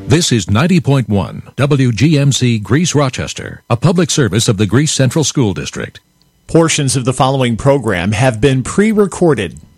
This is 90.1 WGMC Greece Rochester, a public service of the Greece Central School District. Portions of the following program have been pre-recorded.